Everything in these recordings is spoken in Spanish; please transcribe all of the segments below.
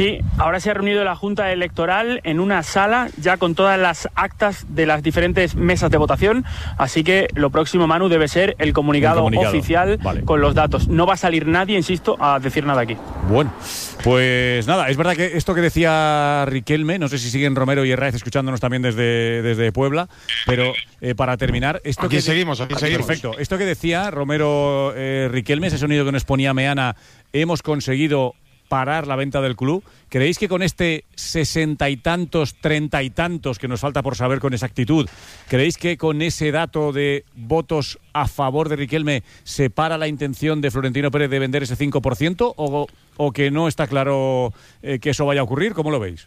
Sí, ahora se ha reunido la Junta Electoral en una sala ya con todas las actas de las mesas de votación, así que lo próximo, Manu, debe ser el comunicado oficial, vale, con los datos. No va a salir nadie, insisto, a decir nada aquí. Bueno, pues nada, es verdad que esto que decía Riquelme, no sé si siguen Romero y Herráez escuchándonos también desde Puebla, pero para terminar... Aquí seguimos. Perfecto. Esto que decía Romero Riquelme, ese sonido que nos ponía Meana, hemos conseguido parar la venta del club. ¿Creéis que con este 60 y tantos, 30 y tantos que nos falta por saber con exactitud, creéis que con ese dato de votos a favor de Riquelme se para la intención de Florentino Pérez de vender ese 5% o que no está claro que eso vaya a ocurrir? ¿Cómo lo veis?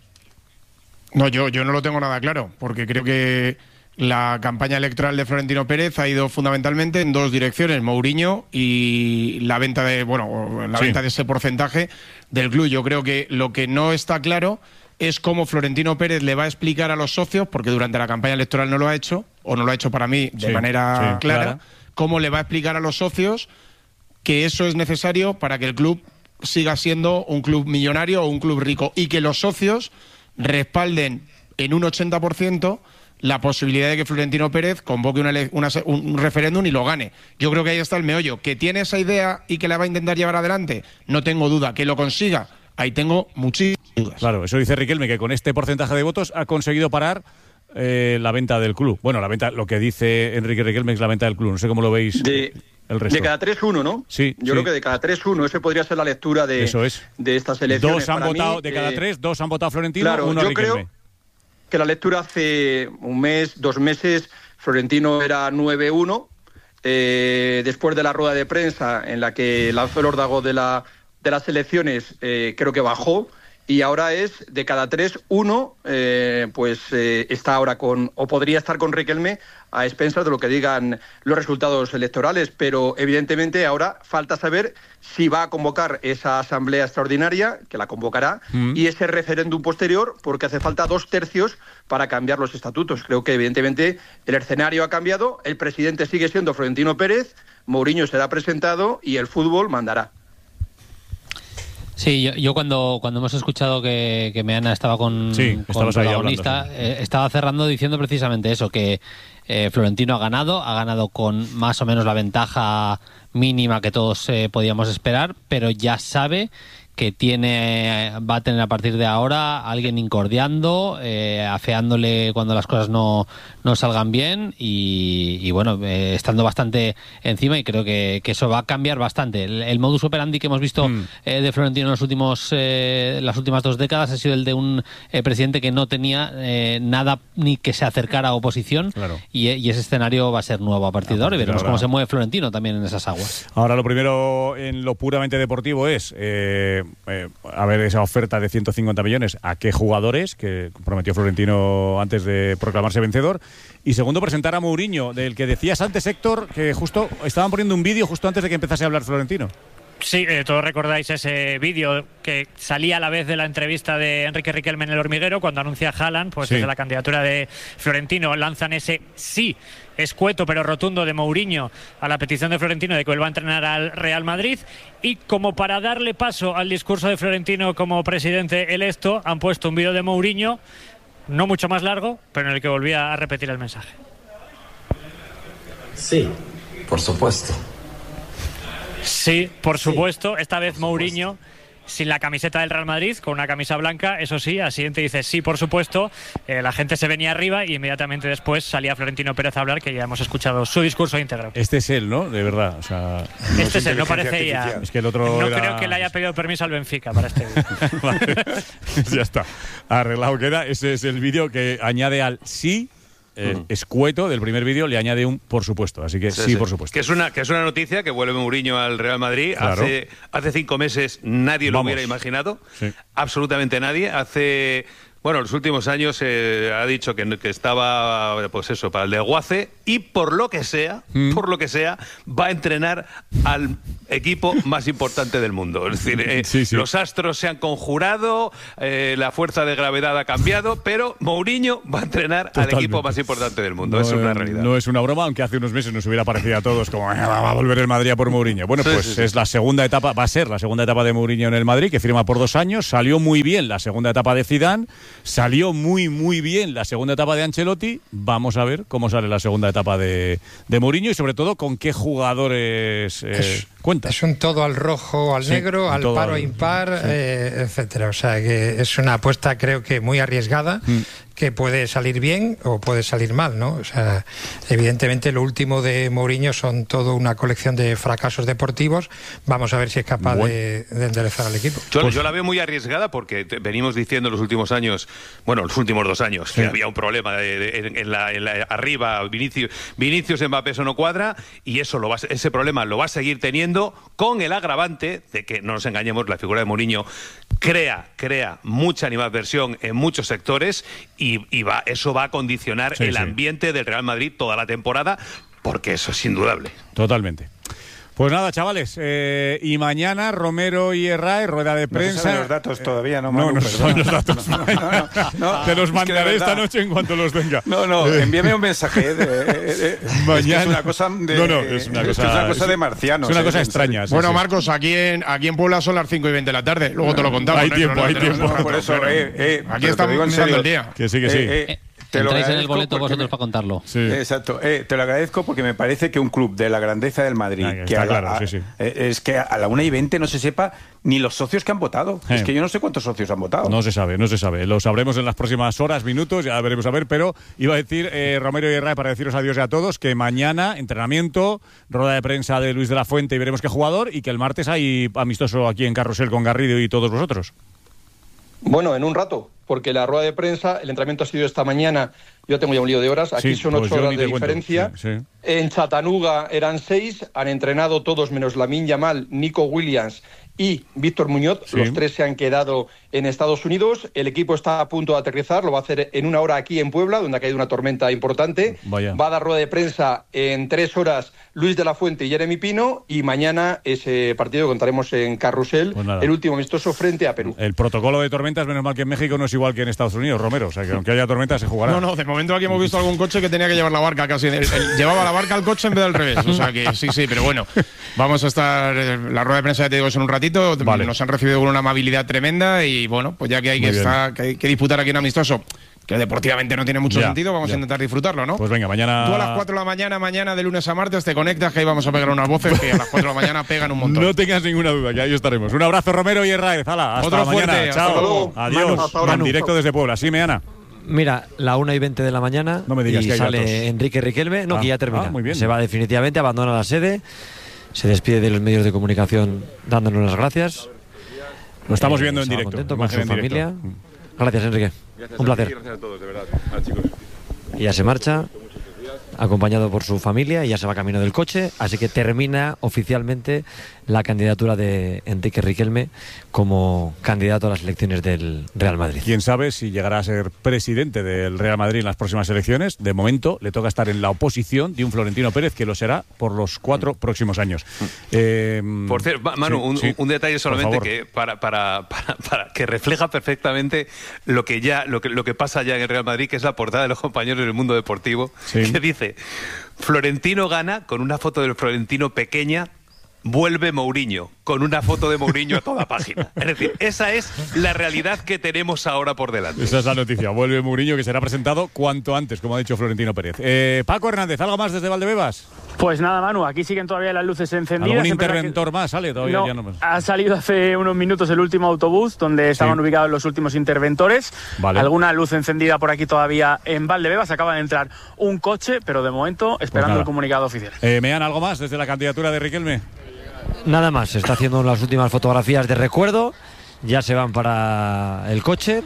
No, yo no lo tengo nada claro, porque creo que la campaña electoral de Florentino Pérez ha ido fundamentalmente en dos direcciones: Mourinho y la venta de venta de ese porcentaje del club. Yo creo que lo que no está claro es cómo Florentino Pérez le va a explicar a los socios, porque durante la campaña electoral no lo ha hecho, o no lo ha hecho para mí de manera clara, cómo le va a explicar a los socios que eso es necesario para que el club siga siendo un club millonario o un club rico, y que los socios respalden en un 80% la posibilidad de que Florentino Pérez convoque un referéndum y lo gane. Yo creo que ahí está el meollo. ¿Que tiene esa idea y que la va a intentar llevar adelante? No tengo duda. ¿Que lo consiga? Ahí tengo muchísimas dudas. Claro, eso dice Riquelme, que con este porcentaje de votos ha conseguido parar la venta del club. Bueno, la venta, lo que dice Enrique Riquelme es la venta del club. No sé cómo lo veis el resto. De cada 3-1, ¿no? Sí. Yo creo que de cada 3-1, ese podría ser la lectura de estas elecciones. Dos han votado, de cada 3, 2 han votado Florentino, claro, 1 yo Riquelme. Creo que la lectura hace un mes, 2 meses, Florentino era 9-1. Después de la rueda de prensa en la que lanzó el órdago de las elecciones, creo que bajó. Y ahora es de cada 3-1, está ahora o podría estar con Riquelme a expensas de lo que digan los resultados electorales. Pero evidentemente ahora falta saber si va a convocar esa asamblea extraordinaria, que la convocará, y ese referéndum posterior, porque hace falta 2/3 para cambiar los estatutos. Creo que evidentemente el escenario ha cambiado, el presidente sigue siendo Florentino Pérez, Mourinho será presentado y el fútbol mandará. Sí, yo cuando hemos escuchado que Meana estaba con protagonista, estaba cerrando diciendo precisamente eso, que Florentino ha ganado con más o menos la ventaja mínima que todos podíamos esperar, pero ya sabe que va a tener a partir de ahora a alguien incordiando, afeándole cuando las cosas no salgan bien y estando bastante encima, y creo que eso va a cambiar bastante. El modus operandi que hemos visto de Florentino en las últimas 2 décadas ha sido el de un presidente que no tenía nada ni que se acercara a oposición, y ese escenario va a ser nuevo a partir de ahora, y veremos cómo se mueve Florentino también en esas aguas. Ahora, lo primero en lo puramente deportivo es a ver esa oferta de 150 millones, a qué jugadores, que prometió Florentino antes de proclamarse vencedor. Y segundo, presentar a Mourinho, del que decías antes, Héctor, que justo estaban poniendo un vídeo justo antes de que empezase a hablar Florentino. Sí, todos recordáis ese vídeo que salía a la vez de la entrevista de Enrique Riquelme en El Hormiguero, cuando anuncia a Haaland, desde la candidatura de Florentino, lanzan ese sí escueto pero rotundo de Mourinho a la petición de Florentino de que vuelva a entrenar al Real Madrid, y como para darle paso al discurso de Florentino como presidente electo, han puesto un vídeo de Mourinho, no mucho más largo, pero en el que volvía a repetir el mensaje. Sí, por supuesto. Sí, por supuesto. Esta vez Mourinho sin la camiseta del Real Madrid, con una camisa blanca, eso sí. Al siguiente dice sí, por supuesto. La gente se venía arriba y inmediatamente después salía Florentino Pérez a hablar, que ya hemos escuchado su discurso íntegro. Este es él, ¿no? De verdad. O sea, este es él, no parece ya. Es que el otro no creo que le haya pedido permiso al Benfica para este vídeo. Vale. Ya está. Arreglado queda. Ese es el vídeo que añade al sí. Escueto del primer vídeo, le añade un por supuesto, así que sí, por supuesto. Que es una noticia que vuelve Mourinho al Real Madrid. Claro. Hace 5 meses nadie lo hubiera imaginado, absolutamente nadie. Hace Bueno, en los últimos años ha dicho que estaba, pues eso, para el desguace, y por lo que sea, va a entrenar al equipo más importante del mundo. Es decir, los astros se han conjurado, la fuerza de gravedad ha cambiado, pero Mourinho va a entrenar al equipo más importante del mundo. Es una realidad. No es una broma, aunque hace unos meses nos hubiera parecido a todos como va a volver el Madrid a por Mourinho. Bueno, pues es la segunda etapa, va a ser la segunda etapa de Mourinho en el Madrid, que firma por 2 años. Salió muy bien la segunda etapa de Zidane, salió muy bien la segunda etapa de Ancelotti. Vamos a ver cómo sale la segunda etapa de Mourinho y sobre todo con qué jugadores cuenta. Es un todo al rojo, al negro, al paro impar, etcétera. O sea que es una apuesta, creo que muy arriesgada, que puede salir bien o puede salir mal, ¿no? O sea, evidentemente lo último de Mourinho son todo una colección de fracasos deportivos. Vamos a ver si es capaz de enderezar al equipo. Yo la veo muy arriesgada porque venimos diciendo los últimos años, los últimos 2 años, que había un problema en la arriba, Vinicius Mbappé, eso no cuadra, y ese problema lo va a seguir teniendo, con el agravante de que, no nos engañemos, la figura de Mourinho crea mucha animadversión en muchos sectores, y eso va a condicionar el ambiente del Real Madrid toda la temporada, porque eso es indudable. Totalmente. Pues nada, chavales, y mañana Romero y Herrera, rueda de prensa. No se saben los datos todavía, ¿no, Manu? No saben los datos. Te los mandaré esta noche en cuanto los tenga. Envíame un mensaje. Mañana. Es una cosa de, es una cosa de marcianos. Es una cosa extraña. Bueno, Marcos, aquí en Puebla son las 5:20 de la tarde. Luego te lo contamos. Hay tiempo. Por eso, aquí estamos mirando el día. Que sí. Entráis en el boleto vosotros para contarlo. Sí. Exacto. Te lo agradezco porque me parece que un club de la grandeza del Madrid, es que a la 1:20 no se sepa ni los socios que han votado. Es que yo no sé cuántos socios han votado. No se sabe. Lo sabremos en las próximas horas, minutos, ya veremos a ver. Pero iba a decir Romero y Herrera, para deciros adiós a todos, que mañana entrenamiento, rueda de prensa de Luis de la Fuente y veremos qué jugador, y que el martes hay amistoso aquí en Carrusel con Garrido y todos vosotros. Bueno, en un rato, porque la rueda de prensa, el entrenamiento ha sido esta mañana, yo tengo ya un lío de horas, aquí son 8 horas de diferencia. En Chattanooga eran 6, han entrenado todos menos Lamine Yamal, Nico Williams y Víctor Muñoz, los 3 se han quedado en Estados Unidos. El equipo está a punto de aterrizar, lo va a hacer en 1 hora aquí en Puebla, donde ha caído una tormenta importante. Va a dar rueda de prensa en 3 horas Luis de la Fuente y Jeremy Pino, y mañana ese partido contaremos en Carrusel, el último amistoso frente a Perú. El protocolo de tormentas, menos mal que en México no es igual que en Estados Unidos, Romero, o sea que aunque haya tormenta se jugará. No, de momento aquí hemos visto algún coche que tenía que llevar la barca casi. Llevaba la barca al coche en vez del revés, o sea que sí, pero bueno, vamos a estar, la rueda de prensa ya te digo es en un ratito. Nos han recibido con una amabilidad tremenda, y bueno, pues ya que hay que disputar aquí un amistoso que deportivamente no tiene mucho sentido, vamos a intentar disfrutarlo, ¿no? Pues venga, mañana... Tú a las 4 de la mañana de lunes a martes te conectas, que ahí vamos a pegar unas voces que a las 4 de la mañana pegan un montón. No tengas ninguna duda, que ahí estaremos. Un abrazo, Romero y Herrera. Hasta Otro mañana. Fuerte, chao. Adiós. En directo desde Puebla. Sí, Meana. Mira, la 1:20 de la mañana, no me digas y que sale datos. Enrique Riquelme, que ya termina. Muy bien. Se va definitivamente, abandona la sede, se despide de los medios de comunicación dándonos las gracias. Lo estamos viendo en directo. Contento con su familia. Gracias, Enrique. Un placer. Gracias a todos, de verdad, chicos. Y ya se marcha, acompañado por su familia, y ya se va camino del coche, así que termina oficialmente la candidatura de Enrique Riquelme como candidato a las elecciones del Real Madrid. Quién sabe si llegará a ser presidente del Real Madrid en las próximas elecciones. De momento le toca estar en la oposición de un Florentino Pérez que lo será por los 4 próximos años. Por cierto, Manu, un detalle solamente que para que refleja perfectamente lo que pasa ya en el Real Madrid, que es la portada de los compañeros del Mundo Deportivo, que dice: Florentino gana con una foto del Florentino pequeña. Vuelve Mourinho, con una foto de Mourinho a toda página. Es decir, esa es la realidad que tenemos ahora por delante. Esa es la noticia. Vuelve Mourinho, que será presentado cuanto antes, como ha dicho Florentino Pérez. Paco Hernández, ¿algo más desde Valdebebas? Pues nada, Manu, aquí siguen todavía las luces encendidas. ¿Algún interventor más sale? Todavía no, ya no más. Ha salido hace unos minutos el último autobús donde estaban ubicados los últimos interventores. Vale. Alguna luz encendida por aquí todavía en Valdebebas. Acaba de entrar un coche, pero de momento esperando el comunicado oficial. Meana, ¿algo más desde la candidatura de Riquelme? Nada más, se está haciendo las últimas fotografías de recuerdo, ya se van para el coche,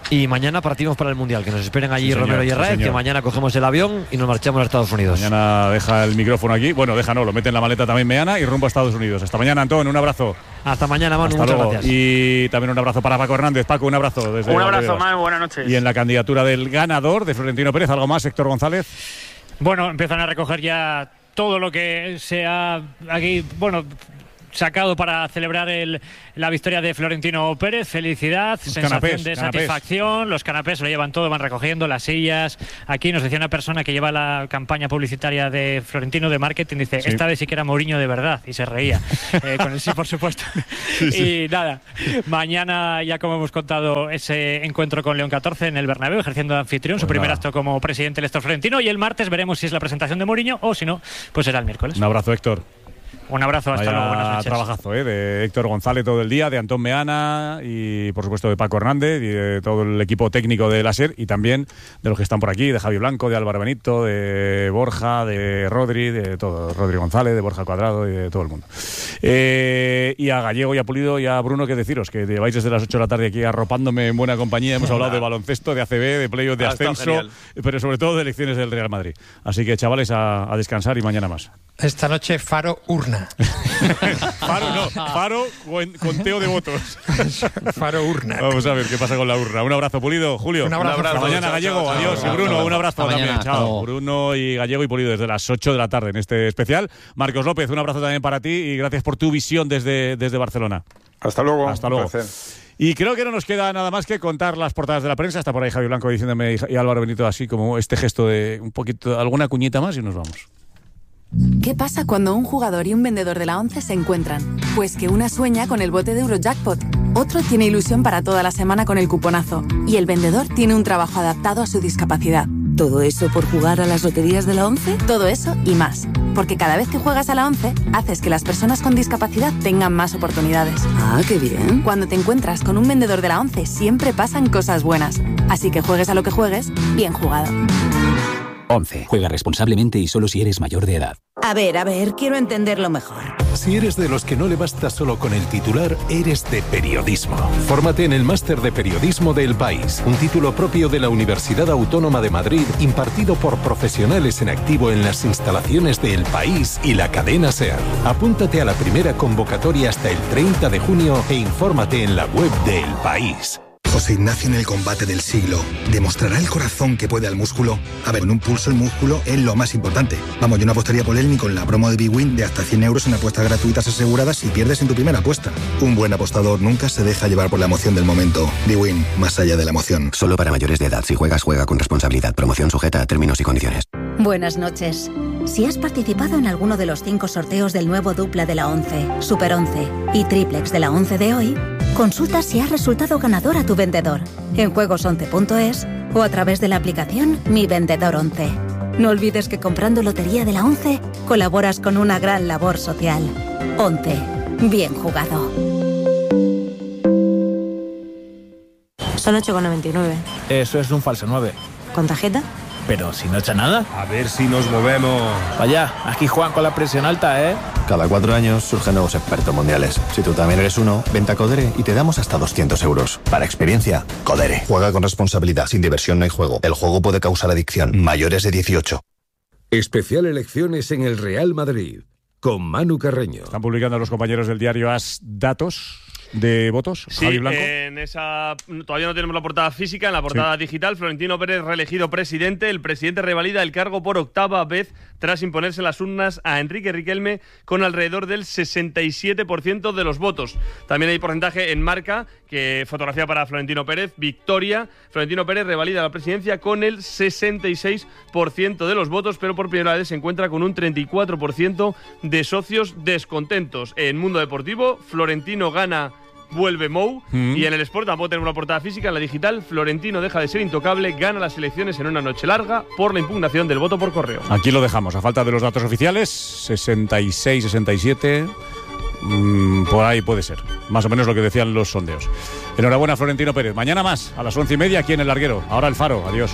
Y mañana partimos para el Mundial, que nos esperen allí Romero y Herrera, que mañana cogemos el avión y nos marchamos a Estados Unidos. Mañana deja el micrófono aquí, bueno, lo mete en la maleta también Meana y rumbo a Estados Unidos. Hasta mañana, Antón, un abrazo. Hasta mañana, Manu, muchas gracias. Y también un abrazo para Paco Hernández. Paco, un abrazo. Un abrazo, Manu, buenas noches. Y en la candidatura del ganador de Florentino Pérez, ¿algo más, Héctor González? Bueno, empiezan a recoger ya todo lo que se ha aquí, sacado para celebrar la victoria de Florentino Pérez. Felicidad, sensación de satisfacción. Los canapés lo llevan todo, van recogiendo las sillas. Aquí nos decía una persona que lleva la campaña publicitaria de Florentino de marketing, dice, esta vez sí que era Mourinho de verdad, y se reía. Con el sí, por supuesto. Y nada, mañana ya como hemos contado ese encuentro con León 14 en el Bernabéu, ejerciendo de anfitrión, su primer acto como presidente electo Florentino, y el martes veremos si es la presentación de Mourinho o si no, pues será el miércoles. Un abrazo, Héctor. Un abrazo, hasta luego, buenas noches. Trabajazo, de Héctor González todo el día, de Antón Meana y por supuesto de Paco Hernández y de todo el equipo técnico de la SER y también de los que están por aquí, de Javi Blanco, de Álvaro Benito, de Borja, de Rodri, de todo, Rodri González, de Borja Cuadrado y de todo el mundo. Y a Gallego y a Pulido y a Bruno, que deciros, que lleváis desde las 8 de la tarde aquí arropándome en buena compañía. Hemos hablado de baloncesto, de ACB, de playoff, de ascenso, pero sobre todo de elecciones del Real Madrid. Así que chavales, a descansar y mañana más. Esta noche Faro urna. Faro conteo de votos. Faro urna. Vamos a ver qué pasa con la urna. Un abrazo, Pulido. Julio. Un abrazo. Hasta mañana, Gallego. Chao, adiós. chao, y Bruno, chao. un abrazo Hasta también. mañana. Chao. Bruno y Gallego y Pulido desde las 8 de la tarde en este especial. Marcos López, un abrazo también para ti y gracias por tu visión desde Barcelona. Hasta luego. Hasta luego. Y creo que no nos queda nada más que contar las portadas de la prensa. Está por ahí Javi Blanco diciéndome y Álvaro Benito así como este gesto de un poquito, alguna cuñita más y nos vamos. ¿Qué pasa cuando un jugador y un vendedor de la ONCE se encuentran? Pues que una sueña con el bote de Eurojackpot, otro tiene ilusión para toda la semana con el cuponazo y el vendedor tiene un trabajo adaptado a su discapacidad. ¿Todo eso por jugar a las loterías de la ONCE? Todo eso y más. Porque cada vez que juegas a la ONCE, haces que las personas con discapacidad tengan más oportunidades. ¡Ah, qué bien! Cuando te encuentras con un vendedor de la ONCE, siempre pasan cosas buenas. Así que juegues a lo que juegues, bien jugado. ONCE. Juega responsablemente y solo si eres mayor de edad. A ver, quiero entenderlo mejor. Si eres de los que no le basta solo con el titular, eres de periodismo. Fórmate en el Máster de Periodismo de El País, un título propio de la Universidad Autónoma de Madrid, impartido por profesionales en activo en las instalaciones de El País y la cadena SER. Apúntate a la primera convocatoria hasta el 30 de junio e infórmate en la web de El País. José Ignacio en el combate del siglo. ¿Demostrará el corazón que puede al músculo? A ver, en un pulso el músculo es lo más importante. Vamos, yo no apostaría por él ni con la promo de BWin de hasta 100 euros en apuestas gratuitas aseguradas si pierdes en tu primera apuesta. Un buen apostador nunca se deja llevar por la emoción del momento. BWin, más allá de la emoción. Solo para mayores de edad. Si juegas, juega con responsabilidad. Promoción sujeta a términos y condiciones. Buenas noches. Si has participado en alguno de los 5 sorteos del nuevo dupla de la 11, Super 11 y triplex de la 11 de hoy, consulta si has resultado ganador a tu vendedor en juegos11.es o a través de la aplicación Mi Vendedor 11. No olvides que comprando Lotería de la 11 colaboras con una gran labor social. 11. Bien jugado. Son 8,99. Eso es un falso 9. ¿Con tarjeta? Pero si no echa nada. A ver si nos movemos. Vaya, aquí juegan con la presión alta, ¿eh? Cada 4 años surgen nuevos expertos mundiales. Si tú también eres uno, vente a Codere y te damos hasta 200 euros. Para experiencia, Codere. Juega con responsabilidad. Sin diversión no hay juego. El juego puede causar adicción. Mayores de 18. Especial elecciones en el Real Madrid. Con Manu Carreño. Están publicando los compañeros del diario AS datos de votos. Sí, Javi Blanco. En esa todavía no tenemos la portada física, en la portada digital, Florentino Pérez reelegido presidente. El presidente revalida el cargo por 8ª vez tras imponerse en las urnas a Enrique Riquelme con alrededor del 67% de los votos. También hay porcentaje en Marca, que fotografía para Florentino Pérez, victoria. Florentino Pérez revalida la presidencia con el 66% de los votos, pero por primera vez se encuentra con un 34% de socios descontentos. En Mundo Deportivo, Florentino gana, vuelve Mou. Y en el Sport tampoco tenemos una portada física. En la digital, Florentino deja de ser intocable, gana las elecciones en una noche larga por la impugnación del voto por correo. Aquí lo dejamos, a falta de los datos oficiales, 66, 67, por ahí puede ser, más o menos lo que decían los sondeos. Enhorabuena, Florentino Pérez. Mañana más, a las 11:30 aquí en El Larguero. Ahora El Faro, adiós.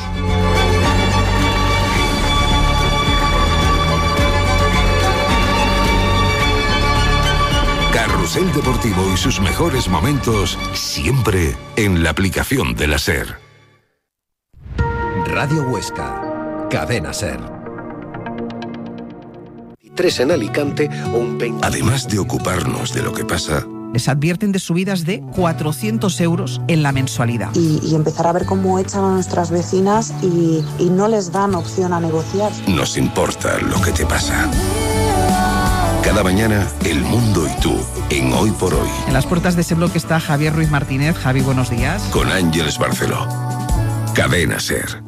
Carrusel Deportivo y sus mejores momentos siempre en la aplicación de la SER. Radio Huesca, Cadena Ser. 3 en Alicante o un 20. Además de ocuparnos de lo que pasa, les advierten de subidas de 400 euros en la mensualidad. Y empezar a ver cómo echan a nuestras vecinas y no les dan opción a negociar. Nos importa lo que te pasa. Cada mañana, el mundo y tú, en Hoy por Hoy. En las puertas de ese bloque está Javier Ruiz Martínez. Javi, buenos días. Con Ángeles Barceló. Cadena Ser.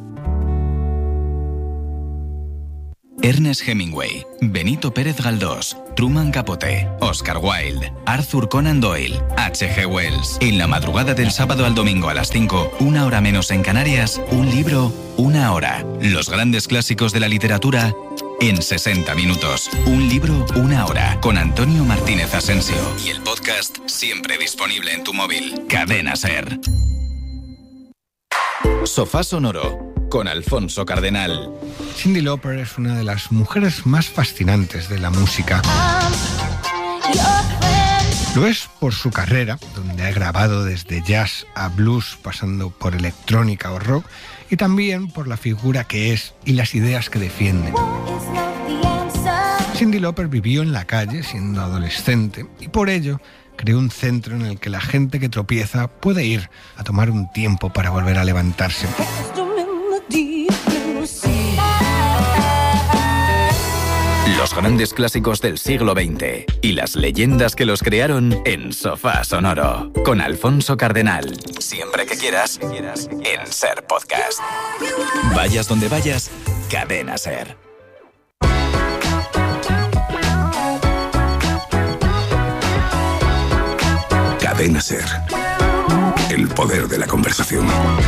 Ernest Hemingway, Benito Pérez Galdós, Truman Capote, Oscar Wilde, Arthur Conan Doyle, H.G. Wells. En la madrugada del sábado al domingo a las 5, 1 hora menos en Canarias, un libro, 1 hora. Los grandes clásicos de la literatura en 60 minutos. Un libro, 1 hora. Con Antonio Martínez Asensio. Y el podcast siempre disponible en tu móvil. Cadena Ser. Sofá Sonoro con Alfonso Cardenal. Cyndi Lauper es una de las mujeres más fascinantes de la música. Lo es por su carrera, donde ha grabado desde jazz a blues, pasando por electrónica o rock, y también por la figura que es y las ideas que defiende. Cyndi Lauper vivió en la calle siendo adolescente y por ello creó un centro en el que la gente que tropieza puede ir a tomar un tiempo para volver a levantarse. Los grandes clásicos del siglo XX y las leyendas que los crearon en Sofá Sonoro con Alfonso Cardenal. Siempre que quieras, en Ser Podcast. Vayas donde vayas, Cadena Ser. Cadena Ser. El poder de la conversación.